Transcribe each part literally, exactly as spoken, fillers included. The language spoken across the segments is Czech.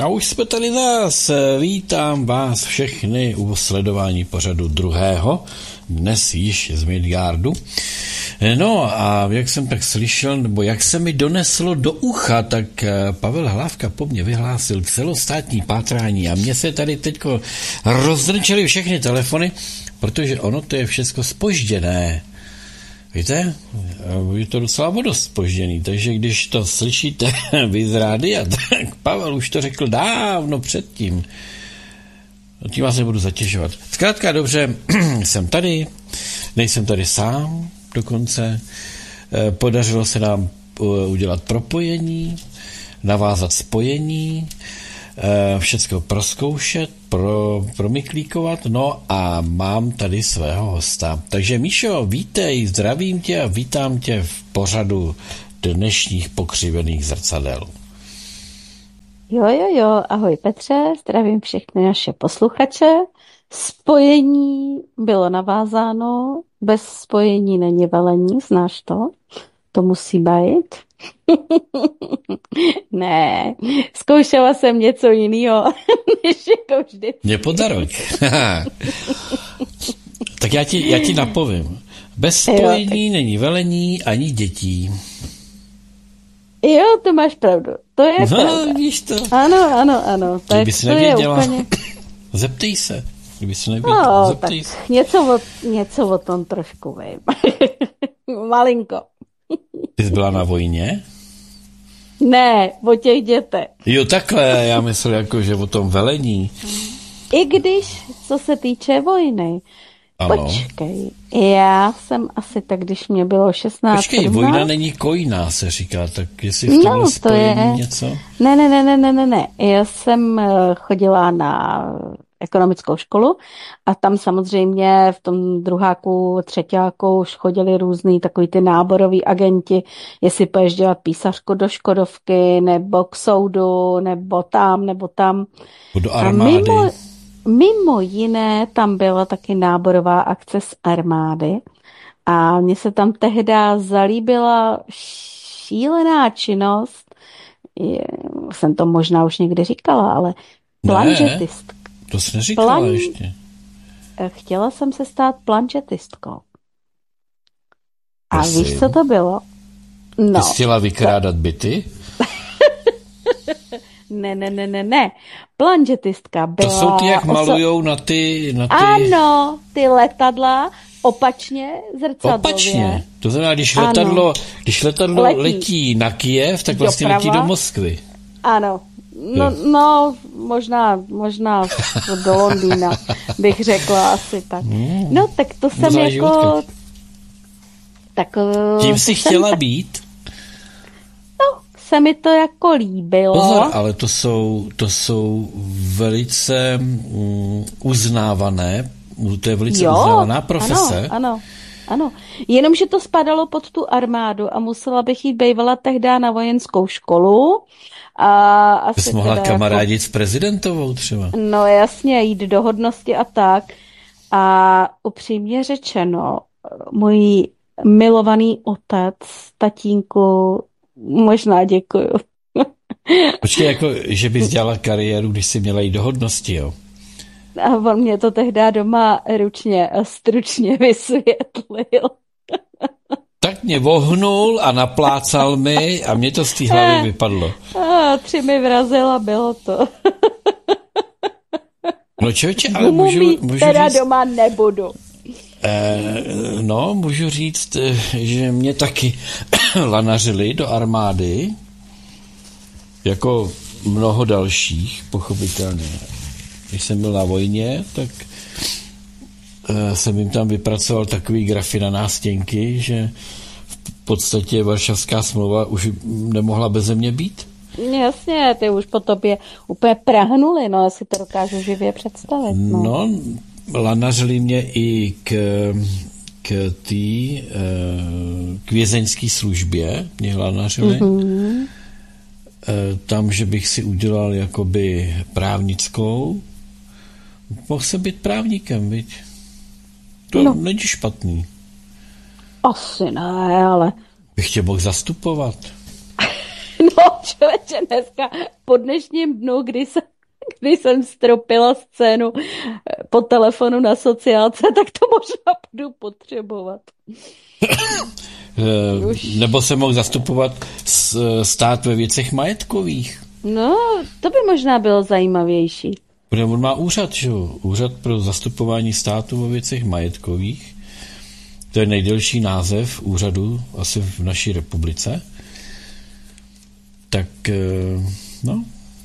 A už jsme tady zás. Vítám vás všechny u sledování pořadu druhého, dnes již z Midgardu. No a jak jsem tak slyšel, nebo jak se mi doneslo do ucha, tak Pavel Hlávka po mně vyhlásil celostátní pátrání a mně se tady teďko rozdrčely všechny telefony, protože ono to je všechno zpožděné. Víte, je to docela vodost zpožděný, takže když to slyšíte vy z rádia, tak Pavel už to řekl dávno předtím. Tím vás nebudu zatěžovat. Zkrátka dobře, jsem tady, nejsem tady sám dokonce. Podařilo se nám udělat propojení, navázat spojení, všecko prozkoušet, pro, promyklíkovat, no a mám tady svého hosta. Takže Míšo, vítej, zdravím tě a vítám tě v pořadu dnešních pokřivených zrcadel. Jo, jo, jo, ahoj Petře, zdravím všechny naše posluchače. Spojení bylo navázáno, bez spojení není velení, znáš to? To musí být. Ne, zkoušela jsem něco jiného, než jako vždy. Mě podaruj. Tak já ti, já ti napovím. Bez spojení jo, tak... není velení ani dětí. Jo, to máš pravdu. To je no, pravda. Víš to. Ano, ano, ano. Tak kdyby jsi to nevěděla, je úplně... zeptej se. Kdyby jsi nevěděla, no, zeptej tak se. Něco o, něco o tom trošku vím. Malinko. Ty jsi byla na vojně? Ne, o těch dětech. Jo, takhle, já myslel jako, že o tom velení. I když, co se týče vojny. Ano. Počkej, já jsem asi tak, když mě bylo šestnáct, Počkej, sedmnáct. vojna není kojná, se říká, tak jestli v tomhle no, to spojení je... něco? Ne, ne, ne, ne, ne, ne, ne. Já jsem chodila na ekonomickou školu a tam samozřejmě v tom druháku, třetíku už chodili různý takový ty náboroví agenti, jestli půjdeš dělat písařku do Škodovky, nebo k soudu, nebo tam, nebo tam. Do armády. A mimo, mimo jiné tam byla taky náborová akce z armády a mně se tam tehdy zalíbila šílená činnost, je, jsem to možná už někdy říkala, ale planžetistka. To jsi neříkala Plan... ještě. Chtěla jsem se stát planžetistkou. A Prosím. Víš, co to bylo? No. Ty jsi chtěla vykrádat byty? ne, ne, ne, ne, ne. Planžetistka byla... To jsou ty, jak malujou na ty... Na ty... Ano, ty letadla opačně, zrcadlově. Opačně. To znamená, když letadlo, když letadlo letí. letí na Kyjev, tak vlastně doprava. Letí do Moskvy. Ano. No, no, možná, možná do Londýna bych řekla asi tak. No, tak to jsem no, jako... Tak, tím jsi chtěla tak, být? No, se mi to jako líbilo. Pozor, ale to jsou, to jsou velice um, uznávané, to je velice jo, uznávaná profese. Ano, ano, ano. Jenomže to spadalo pod tu armádu a musela bych jít bývala tehdy na vojenskou školu. A asi jsi mohla kamarádit jako, s prezidentovou třeba. No jasně, jít do hodnosti a tak. A upřímně řečeno, můj milovaný otec, tatínku, možná děkuju. Počkej, jako, že bys dělala kariéru, když jsi měla jít do hodnosti, jo? A on mě to tehdy doma ručně a stručně vysvětlil. Tak mě vohnul a naplácal mi a mě to z té hlavy vypadlo. A tři mi vrazil a bylo to. No člověče, ale můžu, můžu teda říct... doma nebudu. Eh, no, můžu říct, že mě taky lanařili do armády, jako mnoho dalších, pochopitelně. Když jsem byl na vojně, tak eh, jsem jim tam vypracoval takový grafy na nástěnky, že v podstatě Varšavská smlouva už nemohla beze mě být. Jasně, ty už po tobě úplně prahnuli, no, asi to dokážu živě představit. No, no lanařili mě i k, k tý, k vězeňské službě, mě lanařili. Mm-hmm. Tam, že bych si udělal jakoby právnickou. Mohl jsem být právníkem, viď? To no. Není špatný. Asi ne, ale... Bych tě mohl zastupovat. No, člověče, dneska po dnešním dnu, kdy jsem, kdy jsem stropila scénu po telefonu na sociálce, tak to možná budu potřebovat. Nebo se mohl zastupovat stát ve věcech majetkových. No, to by možná bylo zajímavější. Protože on má úřad, že jo? Úřad pro zastupování státu ve věcech majetkových. To je nejdelší název úřadu asi v naší republice. Tak, no.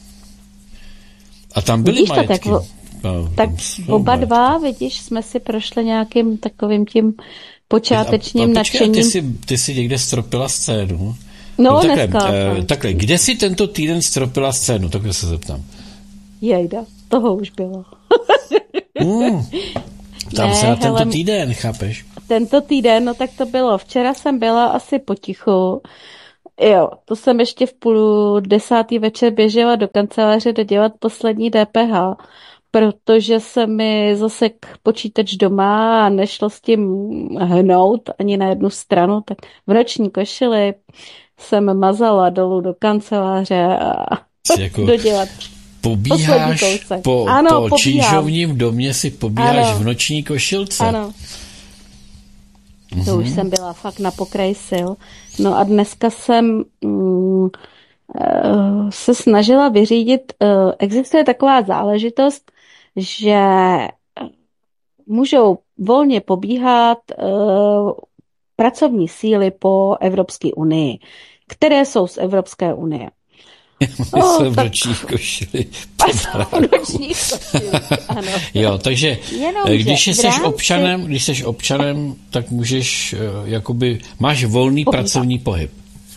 A tam byly vidíš majetky. To, tak, no, tak oba majetky. Dva, vidíš, jsme si prošli nějakým takovým tím počátečním nadšením. Ty jsi, ty jsi někde stropila scénu. No, no takhle, dneska. Eh, takhle, kde jsi tento týden stropila scénu? Takhle se zeptám. Jejda, toho už bylo. mm, tam ne, se na tento hele, týden, chápeš? Tento týden, no tak to bylo. Včera jsem byla asi potichu. Jo, to jsem ještě v půl desátý večer běžela do kanceláře dodělat poslední D P H, protože se mi zasek počítač doma a nešlo s tím hnout ani na jednu stranu, tak v noční košili jsem mazala dolů do kanceláře a jako dodělat. Pobíháš po, ano, po čížovním domě, si pobíháš ano. v noční košilce. Ano. To mm-hmm. už jsem byla fakt na pokraji sil. No a dneska jsem mm, se snažila vyřídit, existuje taková záležitost, že můžou volně pobíhat pracovní síly po Evropské unii, které jsou z Evropské unie. My oh, jsme v nočních košili. V nočních košili, ano. Jo, takže jenom, když jsi rámci... občanem, když jsi občanem, tak můžeš, jakoby, máš volný Pobíhat. pracovní pohyb.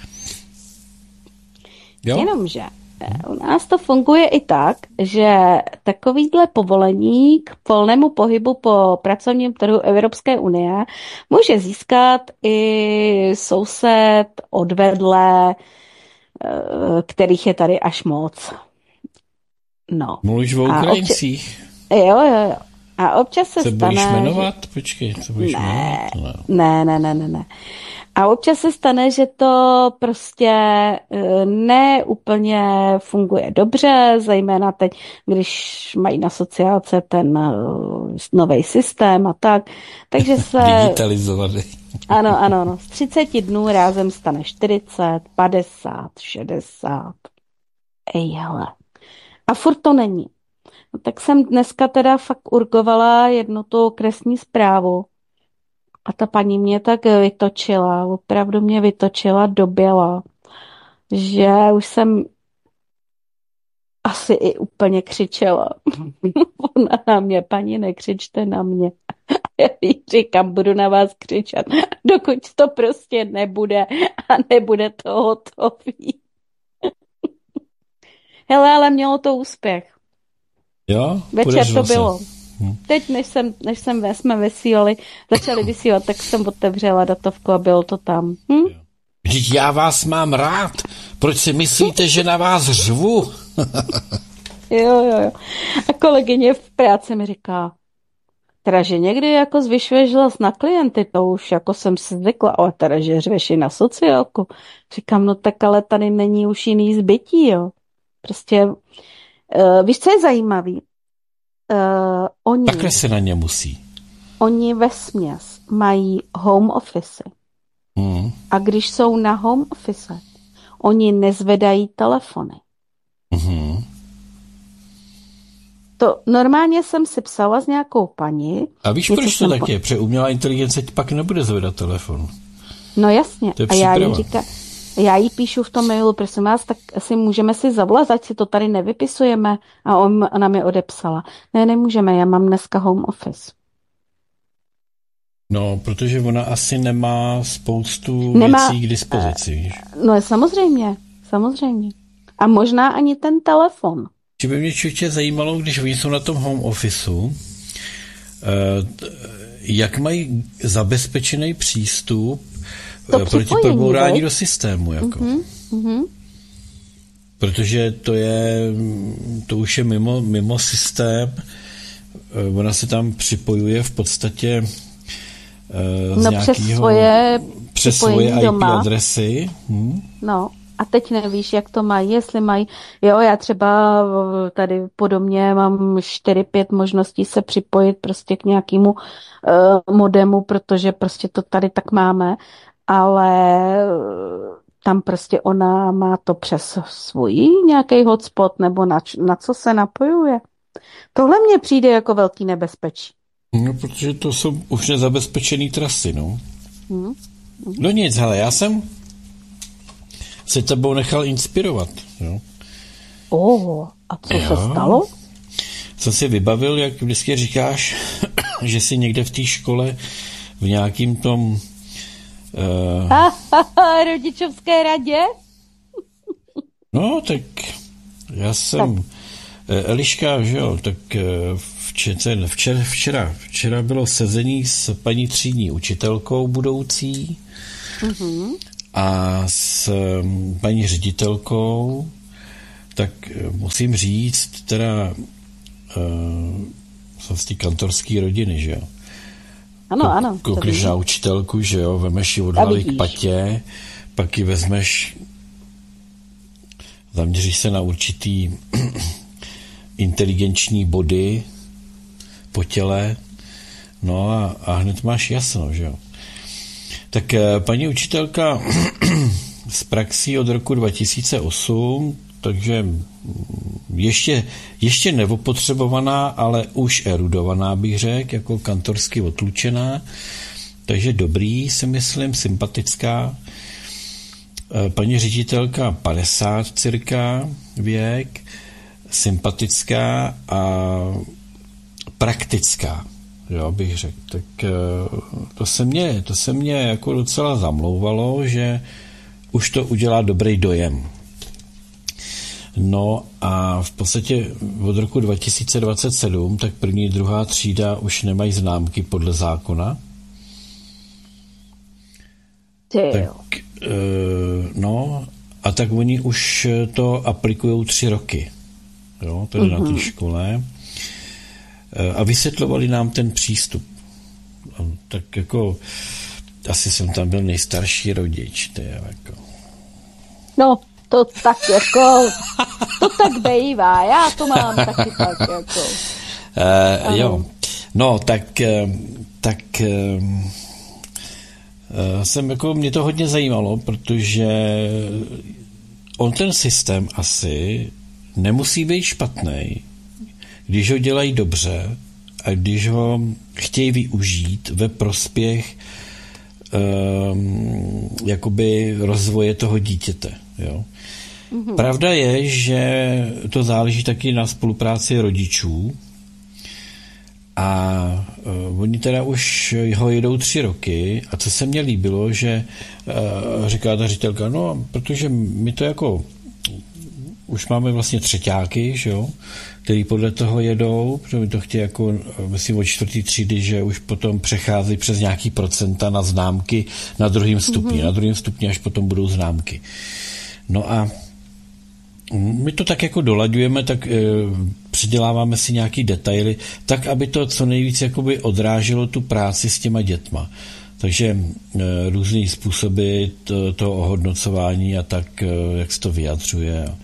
Jo? Jenomže u nás to funguje i tak, že takovýhle povolení k volnému pohybu po pracovním trhu Evropské unie může získat i soused odvedle, kterých je tady až moc. No. Mluvíš o Ukrajincích? Občas, jo, jo, jo. A občas se, se stane... Se budeš jmenovat? Že... Počkej, co budeš ne, jmenovat? Ne, ne, ne, ne, ne. A občas se stane, že to prostě ne úplně funguje dobře, zejména teď, když mají na sociálce ten nový systém a tak. Takže se... Digitalizovaný. Ano, ano, no. Z třiceti dnů rázem stane čtyřicet, padesát, šedesát. Ej, hele. A furt to není. No, tak jsem dneska teda fakt urgovala jednu tu kresní zprávu. A ta paní mě tak vytočila, opravdu mě vytočila do běla, že už jsem asi i úplně křičela. Ona na mě, paní, nekřičte na mě. Já jí říkám, budu na vás křičet, dokud to prostě nebude a nebude to hotový. Hele, ale mělo to úspěch. Jo? Večer to bylo. Hm. Teď, než, jsem, než jsem, jsme vysílali, začali vysílat, tak jsem otevřela datovku a bylo to tam. Hm? Vždyť já vás mám rád. Proč si myslíte, že na vás řvu? Jo, jo, jo. A kolegyně v práci mi říká, teda, že někdy jako zvyšuješ hlas na klienty, to už jako jsem si zvykla, ale teda, že řveš i na sociálku. Říkám, no tak ale tady není už jiný zbytí, jo. Prostě, uh, víš, co je zajímavý? Uh, oni, Takhle se na ně musí. Oni vesměs mají home office. Mm. A když jsou na home office, oni nezvedají telefony. Mm. To normálně jsem si psala s nějakou paní. A víš, proč to tak po... je? Protože umělá inteligence pak nebude zvedat telefon. No jasně. A já jí říkám, já jí píšu v tom mailu, prosím vás, tak asi můžeme si zavolat, ať si to tady nevypisujeme. A on, ona mi odepsala. Ne, nemůžeme, já mám dneska home office. No, protože ona asi nemá spoustu nemá, věcí k dispozici, víš? No samozřejmě, samozřejmě. A možná ani ten telefon. Či by mě čuče zajímalo, když oni jsou na tom home officeu, jak mají zabezpečený přístup to proti probourání do systému, jako. Uh-huh, uh-huh. Protože to je, to už je mimo, mimo systém, ona se tam připojuje v podstatě z no nějakého, přes svoje, přes svoje I P doma. Adresy. Hm? No. a teď nevíš, jak to mají, jestli mají, jo, já třeba tady podobně mám čtyři, pět možností se připojit prostě k nějakému uh, modemu, protože prostě to tady tak máme, ale tam prostě ona má to přes svůj nějaký hotspot, nebo na, na co se napojuje. Tohle mně přijde jako velký nebezpečí. No, protože to jsou už nezabezpečené trasy, no. Hmm. Hmm. No nic, hele, já jsem se tebou nechal inspirovat, jo. Oh, a co jo. se stalo? Jsem si vybavil, jak vždycky říkáš, že jsi někde v té škole v nějakým tom uh... rodičovské radě? No, tak já jsem tak. Eliška, že jo, tak včera, včera, včera, včera bylo sezení s paní třídní učitelkou budoucí uh-huh. a s paní ředitelkou, tak musím říct, teda uh, jsem z té kantorské rodiny, že jo. Ano, Kou, ano. Koukneš na učitelku, že jo, vemeš ji odvalit k patě, pak ji vezmeš, zaměříš se na určitý inteligenční body po těle, no a, a hned máš jasno, že jo. Tak paní učitelka z praxí od roku dva tisíce osm, takže ještě, ještě neopotřebovaná, ale už erudovaná, bych řekl, jako kantorsky otlučená, takže dobrý, si myslím, sympatická. Paní ředitelka padesát cirka věk, sympatická a praktická, jo, bych řekl. Tak to se mě, to se mě jako docela zamlouvalo, že už to udělá dobrý dojem. No a v podstatě od roku dva tisíce dvacet sedm tak první, druhá třída už nemají známky podle zákona. Tak, no a tak oni už to aplikujou tři roky. Jo, tady mm-hmm. na té škole. A vysvětlovali nám ten přístup. Tak jako asi jsem tam byl nejstarší rodič. To je jako... No, to tak jako to tak bývá. Já to mám taky tak jako. Uh, jo. No, tak tak uh, jsem jako, mě to hodně zajímalo, protože on ten systém asi nemusí být špatný, když ho dělají dobře a když ho chtějí využít ve prospěch um, jakoby rozvoje toho dítěte. Jo? Mm-hmm. Pravda je, že to záleží taky na spolupráci rodičů a uh, oni teda už ho jedou tři roky a co se mně líbilo, že uh, říká ta ředitelka, no, protože my to jako už máme vlastně třeťáky, že jo, který podle toho jedou, protože my to chtějí jako, myslím, od čtvrtý třídy, že už potom přechází přes nějaký procenta na známky na druhém stupni. Mm-hmm. Na druhém stupni až potom budou známky. No a my to tak jako dolaďujeme, tak e, přiděláváme si nějaký detaily, tak, aby to co nejvíc jakoby odráželo tu práci s těma dětma. Takže e, různý způsoby to, toho ohodnocování a tak, e, jak se to vyjadřuje. E,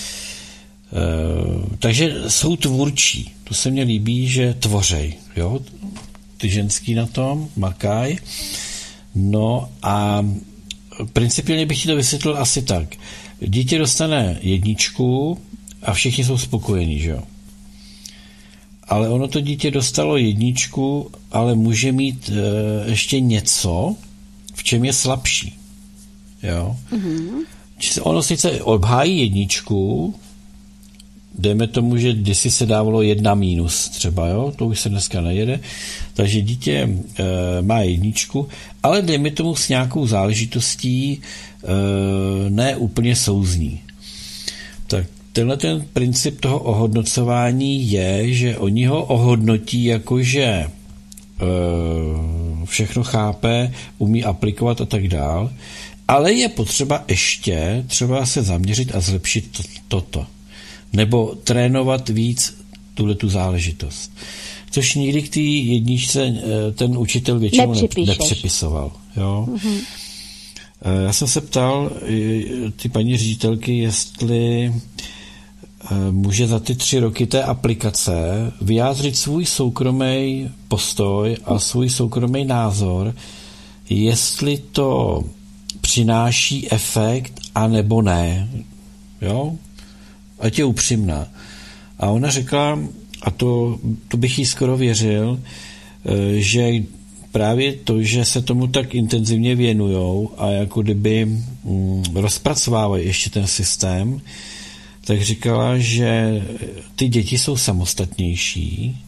takže jsou tvůrčí. To se mně líbí, že tvořej. Jo? Ty ženský na tom makaj. No a principiálně bych ti to vysvětlil asi tak. Dítě dostane jedničku a všichni jsou spokojení, že jo? Ale ono to dítě dostalo jedničku, ale může mít e, ještě něco, v čem je slabší. Jo? Mm-hmm. Ono sice obhájí jedničku, dejme tomu, že kdysi se dávalo jedna mínus třeba, jo? To už se dneska nejede, takže dítě e, má jedničku, ale dejme tomu s nějakou záležitostí e, ne úplně souzní. Tak tenhle ten princip toho ohodnocování je, že oni ho ohodnotí jako, že e, všechno chápe, umí aplikovat a tak dál, ale je potřeba ještě třeba se zaměřit a zlepšit to, toto. Nebo trénovat víc tuhletu záležitost. Což nikdy k té jedničce ten učitel většinou nepřipisoval. Jo? Mm-hmm. Já jsem se ptal ty paní ředitelky, jestli může za ty tři roky té aplikace vyjádřit svůj soukromý postoj a svůj soukromý názor, jestli to přináší efekt, anebo ne. Jo? Ať je upřímná. A ona řekla, a to, to bych jí skoro věřil, že právě to, že se tomu tak intenzivně věnujou a jako kdyby mm, rozpracovávají ještě ten systém, tak říkala, že ty děti jsou samostatnější,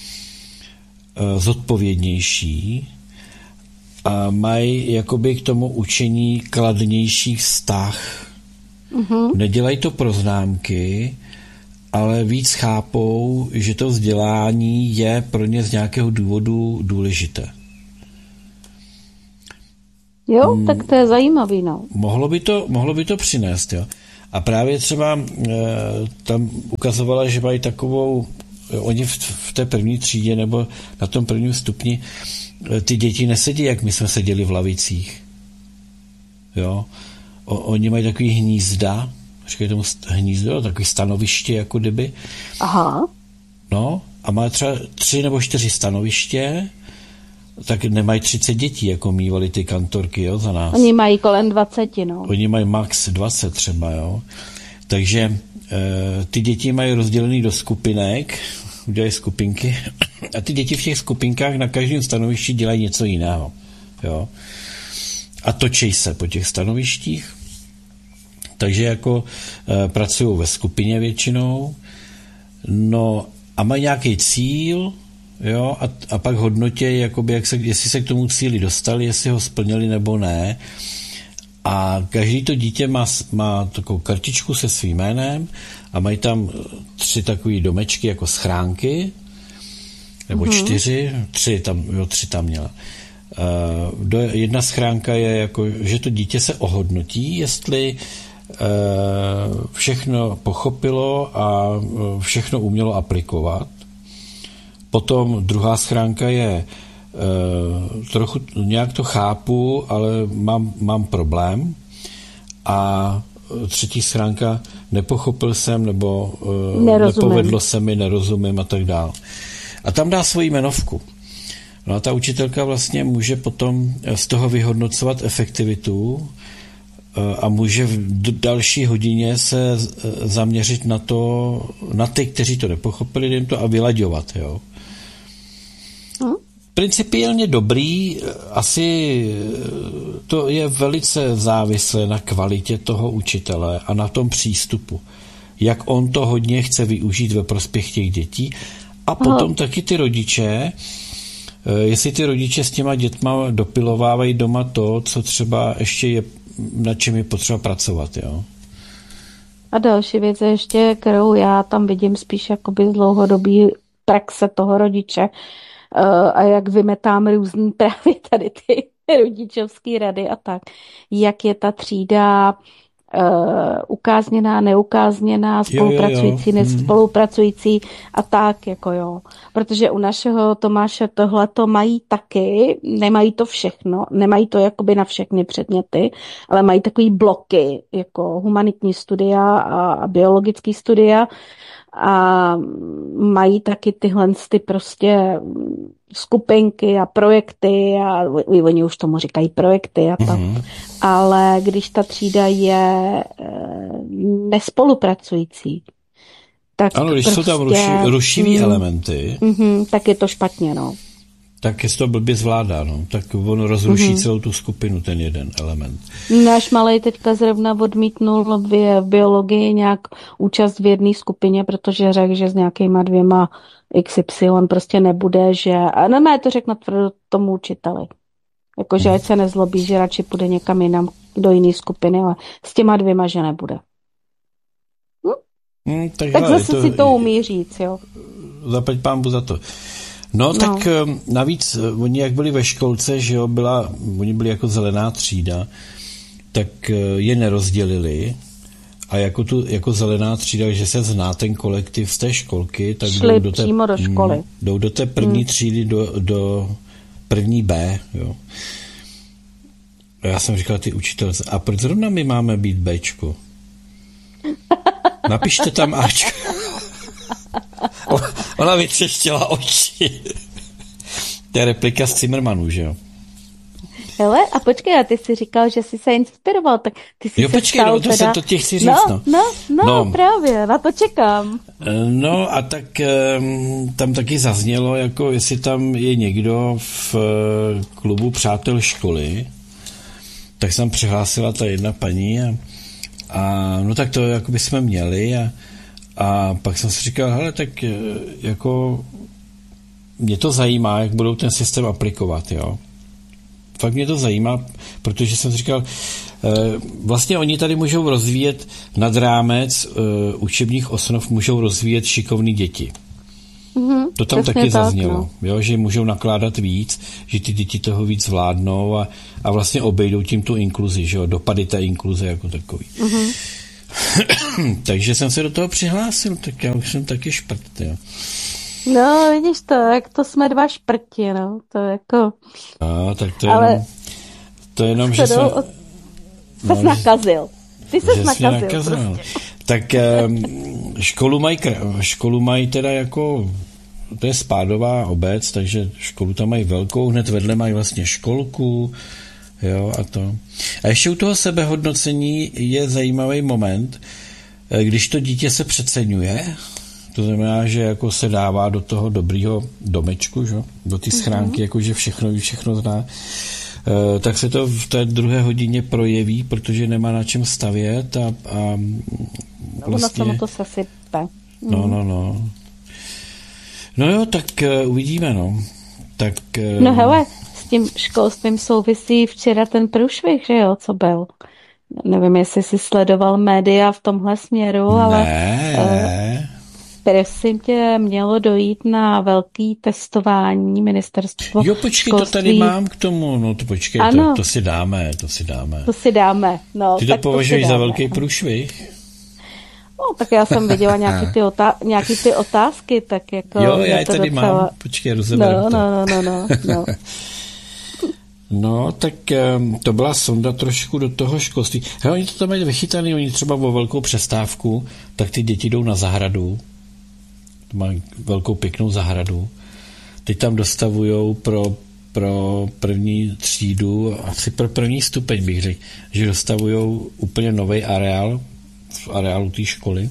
zodpovědnější a mají jakoby k tomu učení kladnější vztah. Mm-hmm. Nedělají to pro známky, ale víc chápou, že to vzdělání je pro ně z nějakého důvodu důležité. Jo, hmm, tak to je zajímavý, no. Mohlo by to, mohlo by to přinést, jo. A právě třeba e, tam ukazovala, že mají takovou, oni v, v té první třídě nebo na tom prvním stupni e, ty děti nesedí, jak my jsme seděli v lavicích. Jo. O, oni mají takový hnízda, říkají tomu hnízdo, takový stanoviště, jako kdyby. Aha. No, a má třeba tři nebo čtyři stanoviště, tak nemají třicet dětí, jako mývali ty kantorky, jo, za nás. Oni mají kolem dvacet, no. Oni mají max dvacet třeba, jo. Takže e, ty děti mají rozdělený do skupinek, udělají skupinky a ty děti v těch skupinkách na každém stanovišti dělají něco jiného, jo. A točí se po těch stanovištích, takže jako e, pracují ve skupině většinou, no a mají nějaký cíl, jo, a, a pak hodnotí, jakoby, jak se, jestli se k tomu cíli dostali, jestli ho splnili nebo ne. A každý to dítě má, má takovou kartičku se svým jménem a mají tam tři takové domečky jako schránky, nebo mm-hmm. čtyři, tři tam, jo, tři tam měla. Uh, do, jedna schránka je jako, že to dítě se ohodnotí, jestli uh, všechno pochopilo a uh, všechno umělo aplikovat. Potom druhá schránka je uh, trochu, nějak to chápu, ale mám, mám problém. A třetí schránka, nepochopil jsem, nebo uh, nepovedlo se mi, nerozumím a tak dále. A tam dá svoji jmenovku. No a ta učitelka vlastně může potom z toho vyhodnocovat efektivitu uh, a může v další hodině se zaměřit na to, na ty, kteří to nepochopili, jim to a vylaďovat, jo. Principiálně dobrý, asi to je velice závislé na kvalitě toho učitele a na tom přístupu. Jak on to hodně chce využít ve prospěch těch dětí a potom Aha. taky ty rodiče, jestli ty rodiče s těma dětma dopilovávají doma to, co třeba ještě je, na čem je potřeba pracovat, jo. A další věc je ještě, kterou já tam vidím spíš jakoby z dlouhodobý praxe toho rodiče, a jak vymetám různý právě tady ty rodičovské rady a tak, jak je ta třída uh, ukázněná, neukázněná, spolupracující, jo, jo, jo. nespolupracující a tak, jako jo. Protože u našeho Tomáše tohleto mají taky, nemají to všechno, nemají to jakoby na všechny předměty, ale mají takový bloky, jako humanitní studia a, a biologický studia, a mají taky tyhle ty prostě skupinky a projekty a oni už tomu říkají projekty a tak. Mm-hmm. Ale když ta třída je nespolupracující, tak ano, když prostě, jsou tam ruši, rušivý mm, elementy, mm, tak je to špatně, no. Tak je to blbě zvládá, no. Tak on rozruší mm-hmm. celou tu skupinu, ten jeden element. Náš malej teďka zrovna odmítnul v biologii nějak účast v jedné skupině, protože řekl, že s nějakýma dvěma X Y prostě nebude, že... A ne, ne, to řekl natvrdo tomu učiteli. Jakože mm. ať se nezlobí, že radši půjde někam jinam do jiné skupiny, ale s těma dvěma, že nebude. Hm? Mm, tak tak hele, zase to, si to umí říct, jo. Zaplať pánbu za to. No, no, tak navíc, oni jak byli ve školce, že jo, byla, oni byli jako zelená třída, tak je nerozdělili a jako, tu, jako zelená třída, že se zná ten kolektiv z té školky, tak šli jdou do té, přímo do školy. Mm, jdou do té první hmm. třídy, do, do první B, jo. A já jsem říkal ty učitelce, a proč zrovna my máme být Bčko? Napište tam Ačko. Ona vytřeštěla oči. To je replika z Zimmermanů, že jo? Hele, a počkej, a ty jsi říkal, že jsi se inspiroval, tak ty jsi jo, se počkej, stal no, to teda... jsem to tě chci říct, no. No, no, no, no, právě, na to čekám. No a tak um, tam taky zaznělo, jako jestli tam je někdo v uh, klubu přátel školy, tak jsem přihlásila ta jedna paní a, a no tak to jako by jsme měli a, a pak jsem si říkal, hele, tak jako mě to zajímá, jak budou ten systém aplikovat, jo. Fakt mě to zajímá, protože jsem si říkal, vlastně oni tady můžou rozvíjet nad rámec učebních osnov, můžou rozvíjet šikovný děti. Mm-hmm, to tam taky tak, zaznělo, no. jo, že můžou nakládat víc, že ty děti toho víc zvládnou a, a vlastně obejdou tím tu inkluzi, že jo, dopady té inkluze jako takový. Mm-hmm. Takže jsem se do toho přihlásil, tak já už jsem taky šprt, jo. No, vidíš to, jak to jsme dva šprti, no, to jako... No, tak to je ale jenom, to je jenom, že jsem... Od... No, ses nakazil. Ty ses nakazil. nakazil. Prostě. Tak školu mají, školu mají teda jako, to je spádová obec, takže školu tam mají velkou, hned vedle mají vlastně školku, jo, a to. A ještě u toho sebehodnocení je zajímavý moment, když to dítě se přeceňuje, to znamená, že jako se dává do toho dobrýho domečku, že? Do ty schránky, mm-hmm. jako že všechno ví, všechno zná, e, tak se to v té druhé hodině projeví, protože nemá na čem stavět a, a vlastně... No, to se sype. Mm. No, no, no. No jo, tak uh, uvidíme, no. Tak... Uh... No hele, s tím školstvím souvisí včera ten průšvih, že jo, co byl. Nevím, jestli jsi sledoval média v tomhle směru, ale... Ne. Uh, prosím tě, mělo dojít na velký testování ministerstvo Jo, počkej, školství. To tady mám k tomu, no to počkej, to, to si dáme, to si dáme. To si dáme, no. Ty to považuješ za velký průšvih? No, tak já jsem viděla nějaký ty, otá- nějaký ty otázky, tak jako... Jo, já je tady docela... mám, počkej, rozeberu no, to. No, no, no, no, no. No, tak um, to byla sonda trošku do toho školství. Hele, oni to tam mají vychytaný, oni třeba o velkou přestávku, tak ty děti jdou na zahradu, mají velkou pěknou zahradu. Teď tam dostavujou pro, pro první třídu, asi pro první stupeň bych řekl, že dostavujou úplně nový areál v areálu té školy.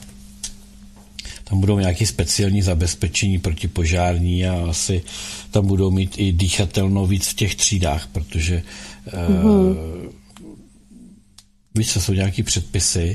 Tam budou nějaké speciální zabezpečení protipožární a asi tam budou mít i dýchatelnou víc v těch třídách, protože mm-hmm. uh, víc, co jsou nějaké předpisy,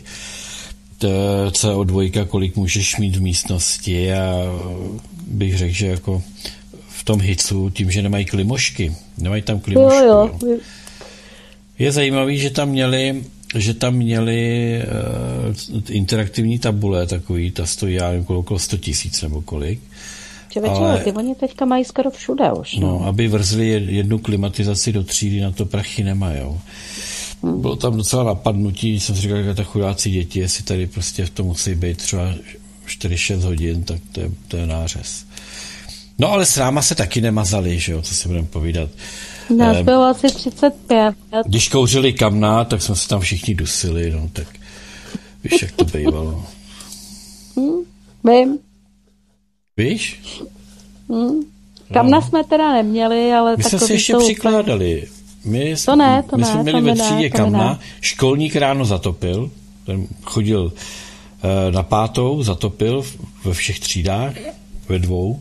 C O dva, kolik můžeš mít v místnosti a bych řekl, že jako v tom hicu, tím, že nemají klimošky, nemají tam klimošky. Jo, jo. Je zajímavý, že tam měli že tam měli uh, interaktivní tabule takový, ta stojí, já nevím, okolo sto tisíc nebo kolik. Ale, ty oni teďka mají skoro všude už. No, no aby vrzli jednu klimatizaci do třídy, na to prachy nemajou. Hmm. Bylo tam docela napadnutí, jsem si říkal, že ta chudáci děti, jestli tady prostě v tom musí být třeba čtyři šest hodin, tak to je, to je nářez. No ale s náma se taky nemazali, že jo, co si budeme povídat. Nás bylo asi třicet pět. Když kouřili kamna, tak jsme se tam všichni dusili, no tak víš, jak to bývalo. Hmm, vím. Víš? Hmm. Kamna no. jsme teda neměli, ale my takový jsme si ještě přikládali. My, to ne, to my ne, jsme měli to ve ne, třídě to kamna, ne. Školník ráno zatopil, ten chodil uh, na pátou, zatopil ve všech třídách, ve dvou.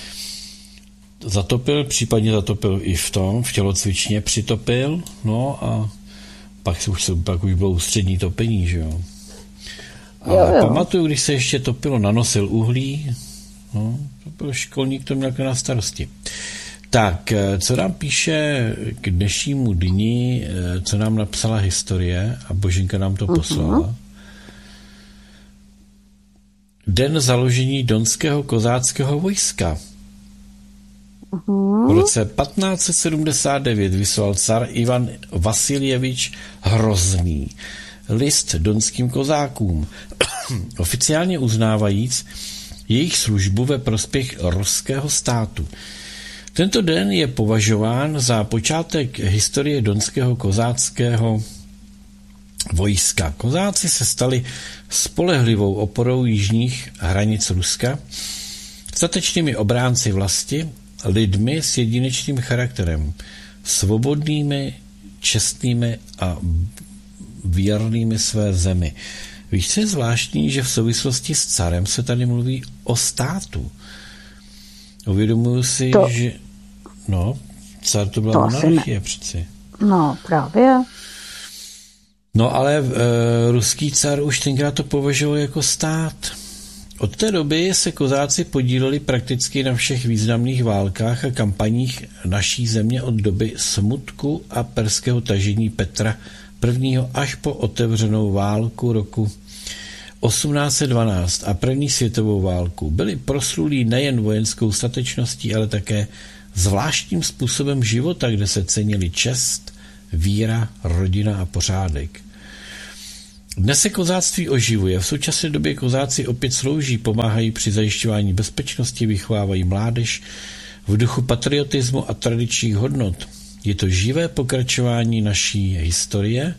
Zatopil, případně zatopil i v tom, v tělocvičně přitopil, no a pak už, pak už bylo ústřední topení, že jo. A jo, jo. Pamatuju, když se ještě topilo, nanosil uhlí, no, to byl školník, to měl na starosti. Tak, co nám píše k dnešnímu dni, co nám napsala historie a Boženka nám to poslala. Uh-huh. Den založení Donského kozáckého vojska. V roce patnáct set sedmdesát devět vyslal car Ivan Vasiljevič Hrozný list donským kozákům, oficiálně uznávajíc jejich službu ve prospěch ruského státu. Tento den je považován za počátek historie donského kozáckého vojska. Kozáci se stali spolehlivou oporou jižních hranic Ruska, statečnými obránci vlasti, lidmi s jedinečným charakterem, svobodnými, čestnými a věrnými své zemi. Víš, co je zvláštní, že v souvislosti s carem se tady mluví o státu. Uvědomuji si, to, že no, car to byla to monarchie přeci. No, právě. No, ale e, ruský car už tenkrát to považoval jako stát. Od té doby se kozáci podíleli prakticky na všech významných válkách a kampaních naší země od doby smutku a perského tažení Petra prvního až po otevřenou válku roku osmnáct set dvanáct a první světovou válku. Byli proslulí nejen vojenskou statečností, ale také zvláštním způsobem života, kde se cenili čest, víra, rodina a pořádek. Dnes se kozáctví oživuje. V současné době kozáci opět slouží, pomáhají při zajišťování bezpečnosti, vychovávají mládež v duchu patriotismu a tradičních hodnot. Je to živé pokračování naší historie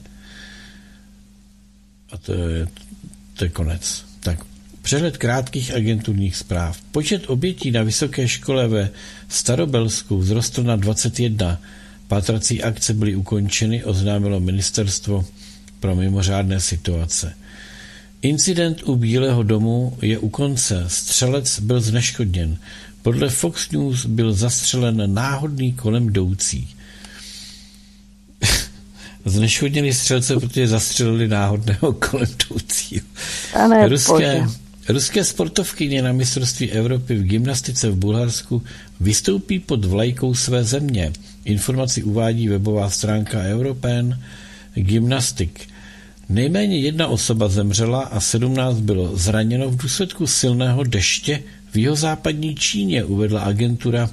a to je, to je konec. Tak, přehled krátkých agenturních zpráv. Počet obětí na vysoké škole ve Starobelsku vzrostl na dvacet jedna. Pátrací akce byly ukončeny, oznámilo ministerstvo pro mimořádné situace. Incident u Bílého domu je u konce. Střelec byl zneškodněn. Podle Fox News byl zastřelen náhodný kolem jdoucí. Zneškodněli střelce, protože zastřelili náhodného kolem jdoucího. Ruské, ruské sportovkyně na mistrovství Evropy v gymnastice v Bulharsku vystoupí pod vlajkou své země. Informaci uvádí webová stránka European Gymnastic. Nejméně jedna osoba zemřela a sedmnáct bylo zraněno v důsledku silného deště v jihozápadní Číně, uvedla agentura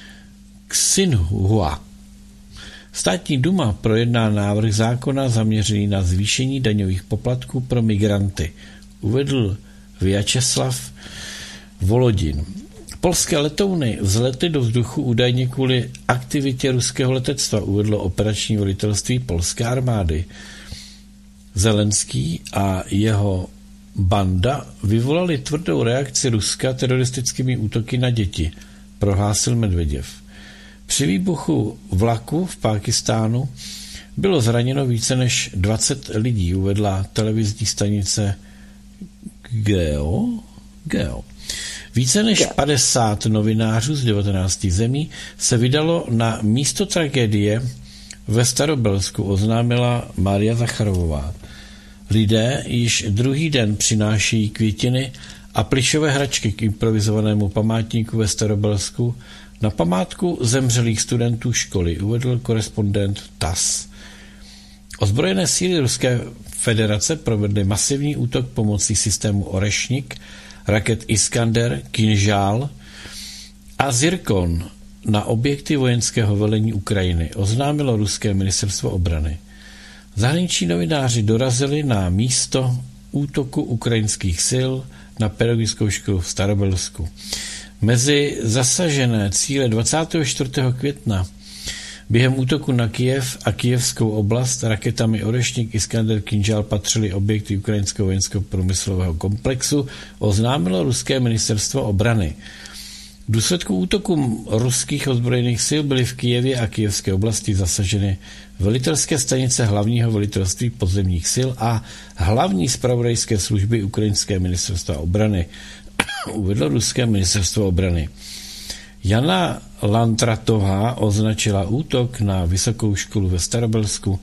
Xinhua. Státní duma projedná návrh zákona zaměřený na zvýšení daňových poplatků pro migranty, uvedl Vyacheslav Volodin. Polské letouny vzletly do vzduchu údajně kvůli aktivitě ruského letectva, uvedlo operační velitelství polské armády. Zelenský a jeho banda vyvolali tvrdou reakci Ruska teroristickými útoky na děti, prohlásil Medveděv. Při výbuchu vlaku v Pákistánu bylo zraněno více než dvacet lidí, uvedla televizní stanice Geo. Geo. Více než padesát novinářů z devatenácti zemí se vydalo na místo tragédie ve Starobelsku, oznámila Mária Zacharovová. Lidé již druhý den přináší květiny a plyšové hračky k improvizovanému památníku ve Starobelsku na památku zemřelých studentů školy, uvedl korespondent T A S. Ozbrojené síly Ruské federace provedly masivní útok pomocí systému Orešnik, raket Iskander, Kinžál a Zirkon na objekty vojenského velení Ukrajiny, oznámilo ruské ministerstvo obrany. Zahraniční novináři dorazili na místo útoku ukrajinských sil na pedagogickou školu v Starobelsku. Mezi zasažené cíle dvacátého čtvrtého května během útoku na Kyjev a kyjevskou oblast raketami Orešnik, Iskander, Kinžál patřily objekty ukrajinského vojenského průmyslového komplexu, oznámilo ruské ministerstvo obrany. V důsledku útoku ruských ozbrojených sil byly v Kyjevě a kyjevské oblasti zasaženy velitelské stanice hlavního velitelství pozemních sil a hlavní zpravodajské služby ukrajinské ministerstva obrany, uvedlo ruské ministerstvo obrany. Jana Lantratová označila útok na vysokou školu ve Starobelsku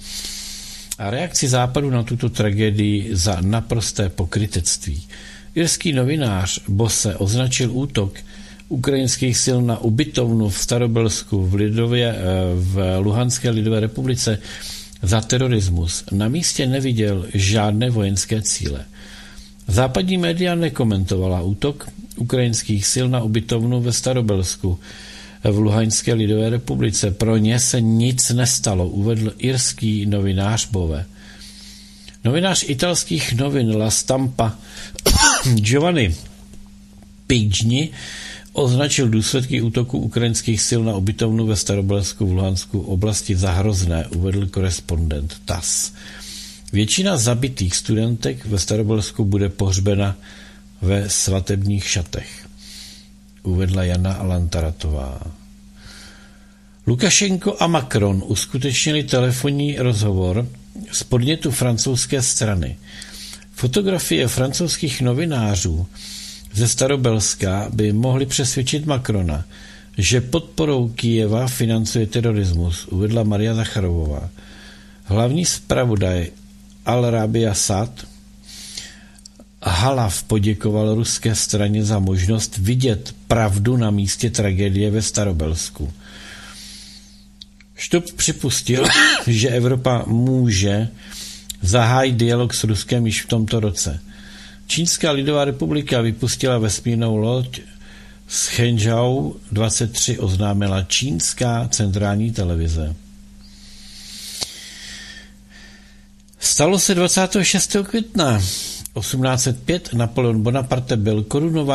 a reakci Západu na tuto tragédii za naprosté pokrytectví. Irský novinář Bose označil útok ukrajinských sil na ubytovnu v Starobelsku v, Lidově, v Luhanské lidové republice za terorismus. Na místě neviděl žádné vojenské cíle. Západní média nekomentovala útok ukrajinských sil na ubytovnu ve Starobelsku v Luhanské lidové republice. Pro ně se nic nestalo, uvedl irský novinář Bove. Novinář italských novin La Stampa Giovanni Pigni označil důsledky útoku ukrajinských sil na ubytovnu ve Starobelsku v Luhansku oblasti za hrozné, uvedl korespondent T A S S. Většina zabitých studentek ve Starobelsku bude pohřbena ve svatebních šatech, uvedla Jana Lantaratová. Lukašenko a Macron uskutečnili telefonní rozhovor z podnětu francouzské strany. Fotografie francouzských novinářů ze Starobelska by mohly přesvědčit Macrona, že podporou Kyjeva financuje terorismus, uvedla Maria Zacharovová. Hlavní zpravodaj Al-Rabia Sad Halav poděkoval ruské straně za možnost vidět pravdu na místě tragédie ve Starobelsku. Štup připustil, že Evropa může zahájit dialog s Ruskem již v tomto roce. Čínská lidová republika vypustila vesmírnou loď z Hangzhou dvacet tři, oznámila čínská centrální televize. Stalo se dvacátého šestého května osmnáct set pět, Napoleon Bonaparte byl korunován